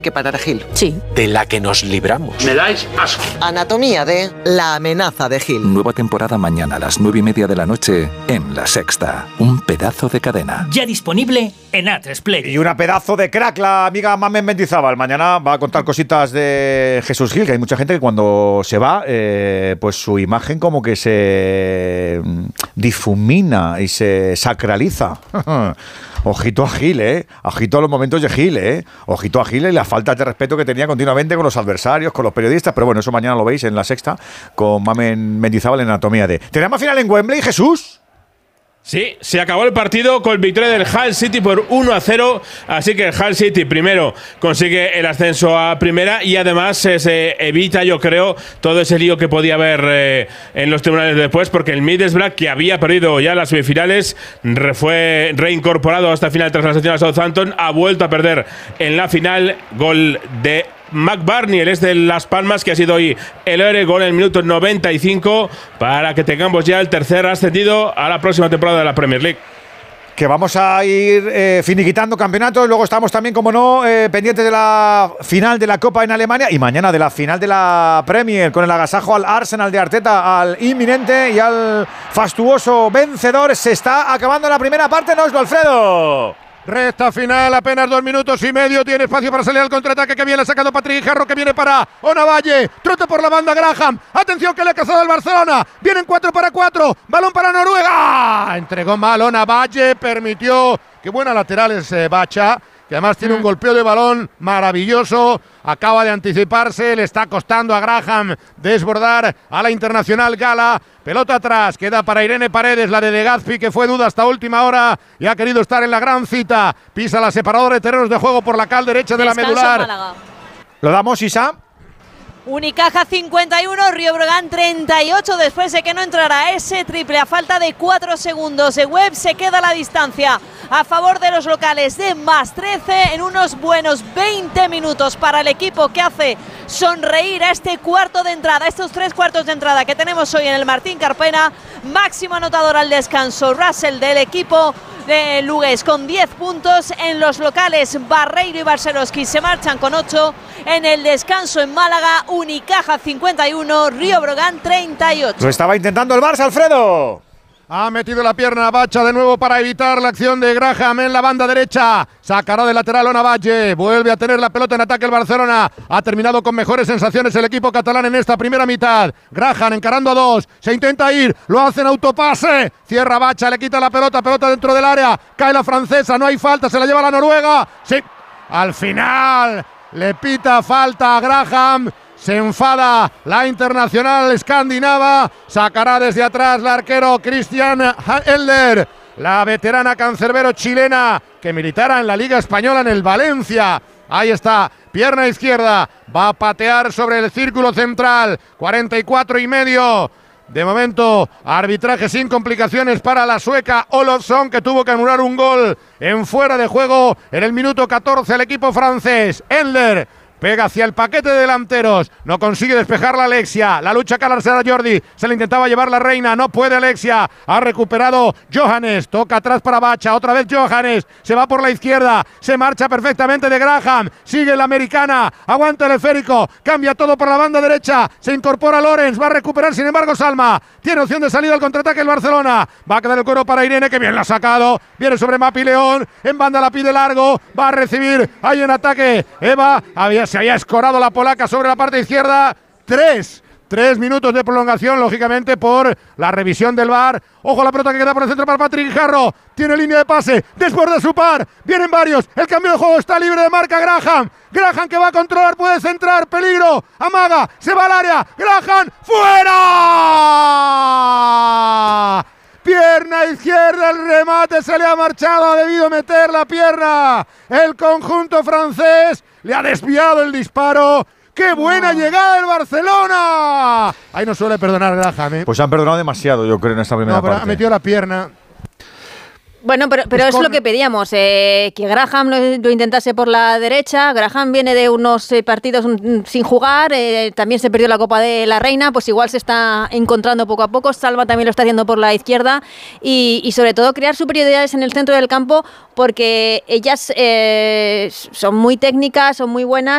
que parar a Gil. Sí. De la que nos libramos. Me dais asco. Anatomía de La amenaza de Gil. Nueva temporada mañana a las 9:30 de la noche en La Sexta. Un pedazo de cadena. Ya disponible en A3 Player. Y una pedazo de crack, la amiga Mamen Mendizábal. Mañana va a contar cositas de Jesús Gil, que hay mucha gente que cuando se va, pues su imagen como que se difumina y se sacraliza. Ojito a Gil, ojito a los momentos de Gil, ojito a Gil y la falta de respeto que tenía continuamente con los adversarios, con los periodistas, pero bueno, eso mañana lo veis en La Sexta con Mamen Mendizábal en Anatomía de. ¿Tenemos final en Wembley, Jesús? Sí, se acabó el partido con victoria del Hull City por 1-0, así que el Hull City primero consigue el ascenso a primera y además se evita, yo creo, todo ese lío que podía haber en los tribunales después, porque el Middlesbrough, que había perdido ya las semifinales, fue reincorporado hasta el final tras la sanción a Southampton, ha vuelto a perder en la final. Gol de McBurney, el de Las Palmas, que ha sido hoy el héroe, gol en el minuto 95 para que tengamos ya el tercer ascendido a la próxima temporada de la Premier League. Que vamos a ir finiquitando campeonatos. Luego estamos también, como no, pendientes de la final de la Copa en Alemania y mañana de la final de la Premier, con el agasajo al Arsenal de Arteta, al inminente y al fastuoso vencedor. Se está acabando la primera parte, ¿no, Alfredo? Recta final, apenas 2 minutos y medio. Tiene espacio para salir al contraataque que viene sacando Patrick Guijarro, que viene para Onavalle. Trote por la banda Graham. Atención que le ha cazado el Barcelona. Vienen 4 para 4. Balón para Noruega. Entregó mal Onavalle. Permitió. Qué buena lateral es Bacha, que además tiene un golpeo de balón maravilloso. Acaba de anticiparse, le está costando a Graham desbordar a la Internacional Gala. Pelota atrás, queda para Irene Paredes, la de Legazpi, que fue duda hasta última hora y ha querido estar en la gran cita. Pisa la separadora de terrenos de juego por la cal derecha de la medular. Málaga. ¿Lo damos, Isa? Unicaja 51, Río Breogán 38, después de que no entrara ese triple a falta de 4 segundos. De Webb se queda la distancia a favor de los locales de más 13 en unos buenos 20 minutos para el equipo que hace sonreír a este cuarto de entrada, estos 3 cuartos de entrada que tenemos hoy en el Martín Carpena. Máximo anotador al descanso, Russell del equipo de Lugués con 10 puntos. En los locales, Barreiro y Barceroski se marchan con 8. En el descanso en Málaga, Unicaja 51, Río Breogán 38. Lo estaba intentando el Barça, Alfredo. Ha metido la pierna a Bacha de nuevo para evitar la acción de Graham en la banda derecha. Sacará de lateral Onavalle. Vuelve a tener la pelota en ataque el Barcelona. Ha terminado con mejores sensaciones el equipo catalán en esta primera mitad. Graham encarando a 2. Se intenta ir. Lo hace en autopase. Cierra Bacha. Le quita la pelota. Pelota dentro del área. Cae la francesa. No hay falta. Se la lleva la Noruega. Sí. Al final le pita falta a Graham. Se enfada la internacional escandinava. Sacará desde atrás la arquero Christian Elder. La veterana cancerbero chilena que militara en la Liga Española en el Valencia. Ahí está, pierna izquierda. Va a patear sobre el círculo central. 44 y medio. De momento, arbitraje sin complicaciones para la sueca Olofsson, que tuvo que anular un gol en fuera de juego en el minuto 14 al equipo francés. Elder pega hacia el paquete de delanteros. No consigue despejar la Alexia. La lucha Calar-Serra Jordi. Se le intentaba llevar la Reina. No puede Alexia. Ha recuperado Johannes. Toca atrás para Bacha. Otra vez Johannes. Se va por la izquierda. Se marcha perfectamente de Graham. Sigue la americana. Aguanta el esférico. Cambia todo por la banda derecha. Se incorpora Lorenz. Va a recuperar sin embargo Salma. Tiene opción de salida al contraataque el Barcelona. Va a quedar el cuero para Irene, que bien la ha sacado. Viene sobre Mapi León. En banda la pide largo. Va a recibir. Ahí en ataque Eva. Se había escorado la polaca sobre la parte izquierda. 3 minutos de prolongación, lógicamente, por la revisión del VAR. Ojo la pelota que queda por el centro para Patrick Guijarro. Tiene línea de pase, desborda su par. Vienen varios, el cambio de juego está libre de marca Graham. Graham que va a controlar, puede centrar, peligro. Amaga, se va al área. Graham, ¡fuera! Pierna izquierda, el remate se le ha marchado, ha debido meter la pierna. El conjunto francés le ha desviado el disparo. ¡Qué buena llegada del Barcelona! Ahí no suele perdonar Graham, Pues han perdonado demasiado, yo creo, en esta primera parte. Ha metido la pierna. Bueno, pero es lo que pedíamos, que Graham lo intentase por la derecha. Graham viene de unos partidos sin jugar, también se perdió la Copa de la Reina, pues igual se está encontrando poco a poco. Salva también lo está haciendo por la izquierda y sobre todo crear superioridades en el centro del campo, porque ellas son muy técnicas, son muy buenas.